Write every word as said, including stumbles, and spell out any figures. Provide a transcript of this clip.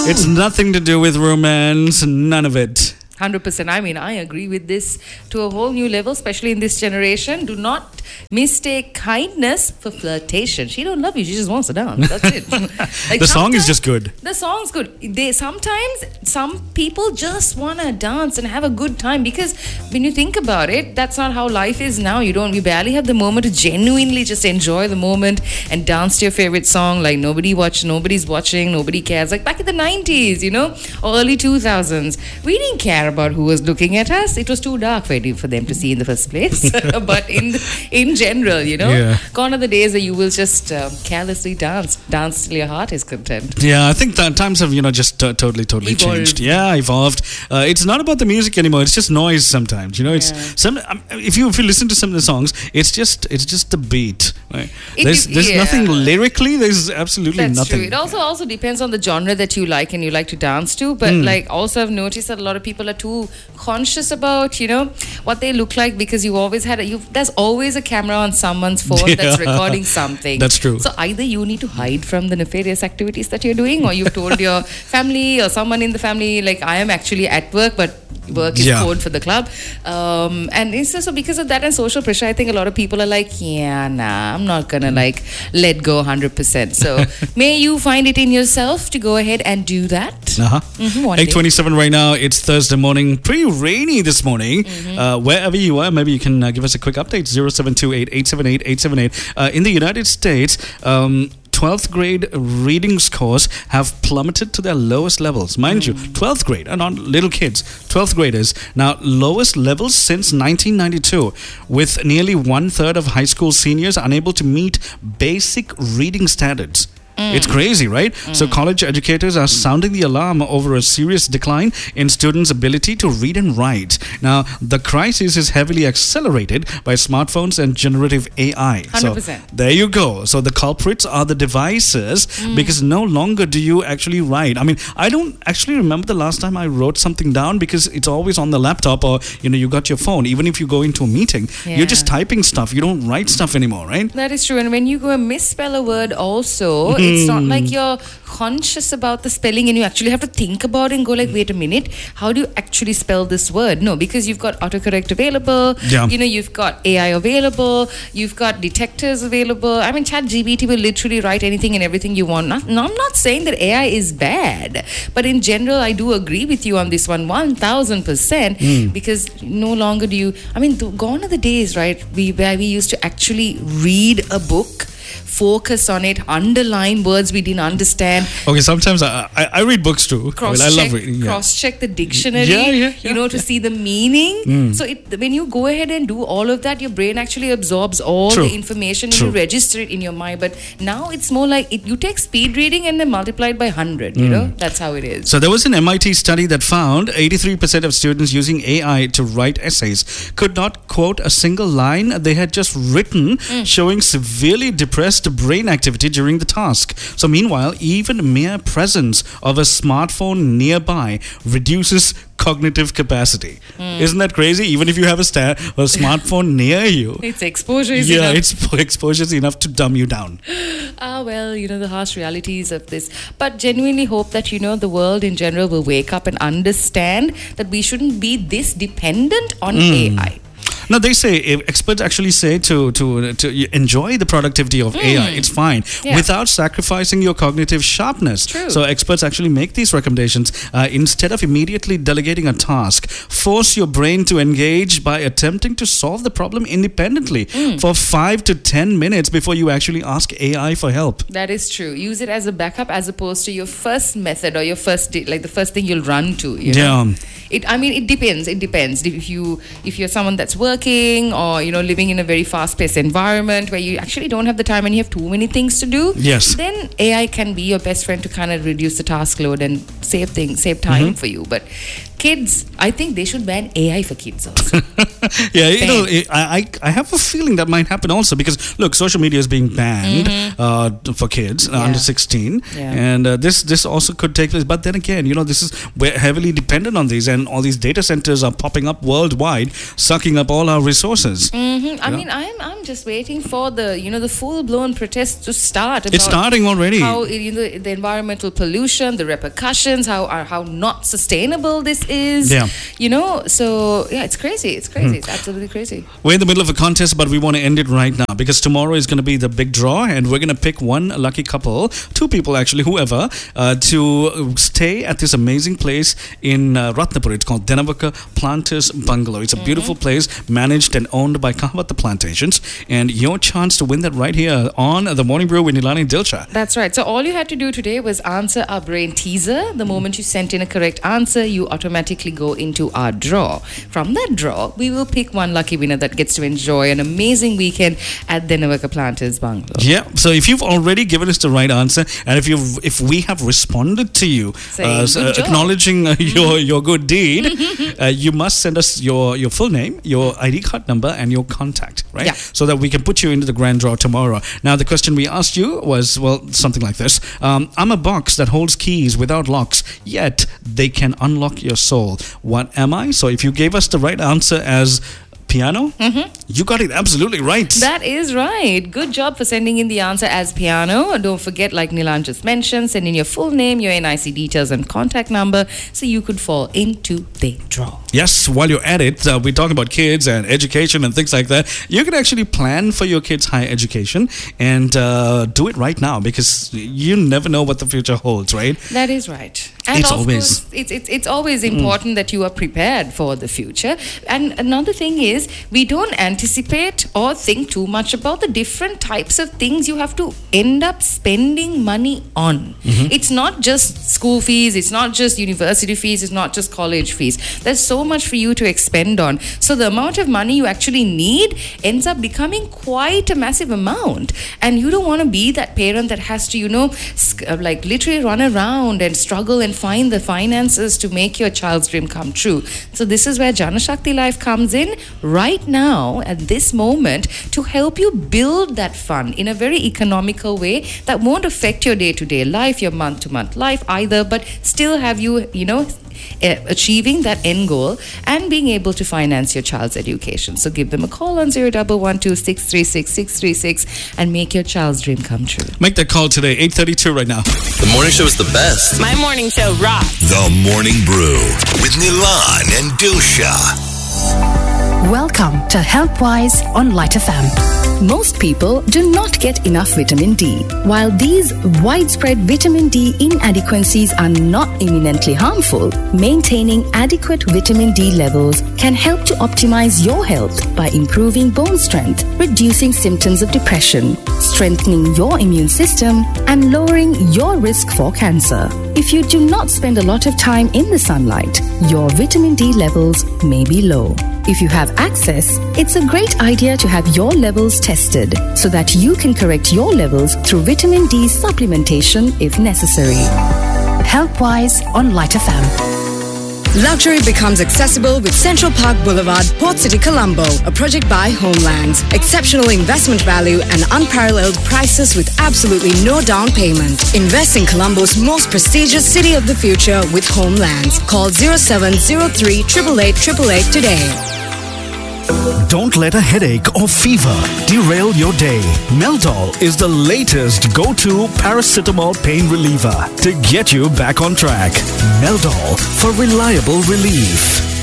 It's nothing to do with romance, none of it. one hundred percent. I mean, I agree with this to a whole new level, especially in this generation. Do not mistake kindness for flirtation. She don't love you. She just wants to dance. That's it. Like the song is just good. The song's good. They sometimes some people just want to dance and have a good time, because when you think about it, that's not how life is now. You don't. We barely have the moment to genuinely just enjoy the moment and dance to your favorite song. Like nobody watch, nobody's watching, nobody cares. Like back in the nineties, you know, or early two thousands, we didn't care about who was looking at us. It was too dark for, for them to see in the first place. But in in general, you know, yeah. gone are the days that you will just uh, carelessly dance, dance till your heart is content. Yeah, I think that times have, you know, just uh, totally, totally Evolved. changed. Yeah, evolved. Uh, it's not about the music anymore. It's just noise sometimes. You know, it's Yeah. some. Um, if you if you listen to some of the songs, it's just it's just the beat. Right? It There's de- there's yeah. nothing lyrically. There's absolutely That's nothing. true. It also also depends on the genre that you like and you like to dance to. But Mm. like also I've noticed that a lot of people are too conscious about, you know, what they look like, because you always had a, you there's always a camera on someone's phone Yeah. that's recording something. That's true. So either you need to hide from the nefarious activities that you're doing, or you've told your family or someone in the family, like, I am actually at work, but work is Yeah. code for the club. Um, and it's just so because of that and social pressure, I think a lot of people are like, yeah, nah, I'm not gonna like let go one hundred percent. So may you find it in yourself to go ahead and do that. Uh-huh. Mhm, one eight day. twenty-seven right now. It's Thursday morning. Pretty rainy this morning. Mm-hmm. Uh, wherever you are, maybe you can uh, give us a quick update. zero seven two eight, eight seven eight, eight seven eight. Uh, in the United States, um, twelfth grade reading scores have plummeted to their lowest levels. Mind Mm. you, twelfth grade, and not little kids, twelfth graders. Now, lowest levels since nineteen ninety-two, with nearly one third of high school seniors unable to meet basic reading standards. It's crazy, right? So college educators are sounding the alarm over a serious decline in students' ability to read and write. Now, the crisis is heavily accelerated by smartphones and generative A I. one hundred percent. So there you go. So the culprits are the devices, because no longer do you actually write. I mean, I don't actually remember the last time I wrote something down, because it's always on the laptop, or, you know, you got your phone. Even if you go into a meeting, you're just Yeah. typing stuff. You don't write stuff anymore, right? That is true. And when you go and misspell a word also, it's not like you're conscious about the spelling and you actually have to think about it and go like, wait a minute, how do you actually spell this word? No, because you've got autocorrect available, Yeah. you know, you've got A I available, you've got detectors available. I mean, ChatGPT will literally write anything and everything you want. Not, no, I'm not saying that A I is bad, but in general, I do agree with you on this one, one thousand percent, because no longer do you, I mean, th- gone are the days, right, we, where we used to actually read a book, focus on it, underline words we didn't understand, Okay, sometimes I, I, I read books too. I, mean, cross I check, love reading. Yeah. cross check the dictionary, Yeah, yeah, you yeah, know, to yeah. see the meaning. So it, when you go ahead and do all of that, your brain actually absorbs all True. the information True. and you register it in your mind. But now it's more like it, you take speed reading and then multiply it by one hundred, you know, that's how it is. So there was an M I T study that found eighty-three percent of students using A I to write essays could not quote a single line they had just written, showing severely depressed brain activity during the task. So meanwhile, even mere presence of a smartphone nearby reduces cognitive capacity. Isn't that crazy? Even if you have a, sta- a smartphone near you, It's exposure is yeah, enough. it's exposure is enough to dumb you down. Ah, well, you know, the harsh realities of this. But genuinely hope that, you know, the world in general will wake up and understand that we shouldn't be this dependent on A I. Now they say, eh, experts actually say to to to enjoy the productivity of A I. It's fine Yeah. without sacrificing your cognitive sharpness. True. So experts actually make these recommendations. Uh, instead of immediately delegating a task, force your brain to engage by attempting to solve the problem independently for five to ten minutes before you actually ask A I for help. That is true. Use it as a backup as opposed to your first method or your first, di- like the first thing you'll run to. You know? Yeah. It. I mean, it depends. It depends. If you if you're someone that's working or, you know, living in a very fast-paced environment where you actually don't have the time and you have too many things to do. Yes. Then A I can be your best friend to kind of reduce the task load and save things, save time for you. But kids, I think they should ban A I for kids also. Yeah, you know, Banned. I, I I have a feeling that might happen also, because look, social media is being banned uh, for kids uh, Yeah. under sixteen, Yeah. and uh, this this also could take place. But then again, you know, this is we're heavily dependent on these, and all these data centers are popping up worldwide, sucking up all all our resources. Mm-hmm. I Yeah. mean, I'm I'm just waiting for the you know the full blown protests to start. It's about starting already. How you know the environmental pollution, the repercussions, how are how not sustainable this is. Yeah. You know, so yeah, it's crazy. It's crazy. It's absolutely crazy. We're in the middle of a contest, but we want to end it right now because tomorrow is going to be the big draw, and we're going to pick one lucky couple, two people actually, whoever, uh, to stay at this amazing place in uh, Ratnapur. It's called Dhenavaka Planters Bungalow. It's a Mm-hmm. beautiful place, managed and owned by Kahavatta Plantations, and your chance to win that right here on the Morning Brew with Nilani Dilsha. That's right. So all you had to do today was answer our brain teaser. The moment you sent in a correct answer, you automatically go into our draw. From that draw, we will pick one lucky winner that gets to enjoy an amazing weekend at the Dhenavaka Planters Bungalow. Yeah. So if you've already given us the right answer, and if you if we have responded to you, Saying, uh, s- "Good uh, job." acknowledging uh, your your good deed, uh, you must send us your your full name, your I D card number, and your contact, right? Yeah. So that we can put you into the grand draw tomorrow. Now, the question we asked you was, well, something like this: um, I'm a box that holds keys without locks, yet they can unlock your soul. What am I? So if you gave us the right answer as piano, you got it absolutely right. That is right. Good job for sending in the answer as piano. Don't forget, like Nilan just mentioned, send in your full name, your N I C details, and contact number so you could fall into the draw. Yes, while you're at it, uh, we talk about kids and education and things like that. You can actually plan for your kids' higher education and uh, do it right now because you never know what the future holds, right? That is right. And It's of always- course, it's, it's, it's always important that you are prepared for the future. And another thing is, we don't anticipate or think too much about the different types of things you have to end up spending money on. It's not just school fees, it's not just university fees, it's not just college fees. There's so much for you to expend on. So the amount of money you actually need ends up becoming quite a massive amount. And you don't want to be that parent that has to, you know, sc- uh, like literally run around and struggle and find the finances to make your child's dream come true. So this is where Janashakti Life comes in right now at this moment to help you build that fund in a very economical way that won't affect your day-to-day life, your month-to-month life either, but still have you, you know, uh, achieving that end goal and being able to finance your child's education. So give them a call on zero one one two six three six six three six and make your child's dream come true. Make that call today, eight thirty-two right now. The morning show is the best. My morning show rocks. The Morning Brew with Nilan and Dilsha. Welcome to HealthWise on Light F M. Most people do not get enough vitamin D. While these widespread vitamin D inadequacies are not imminently harmful, maintaining adequate vitamin D levels can help to optimize your health by improving bone strength, reducing symptoms of depression, strengthening your immune system, and lowering your risk for cancer. If you do not spend a lot of time in the sunlight, your vitamin D levels may be low. If you have access, it's a great idea to have your levels tested so that you can correct your levels through vitamin D supplementation if necessary. HealthWise on Light F M. Luxury becomes accessible with Central Park Boulevard, Port City, Colombo, a project by Homelands. Exceptional investment value and unparalleled prices with absolutely no down payment. Invest in Colombo's most prestigious city of the future with Homelands. Call zero seven zero three, eight eight eight, eight eight today. Don't let a headache or fever derail your day. Meldol is the latest go-to paracetamol pain reliever to get you back on track. Meldol for reliable relief.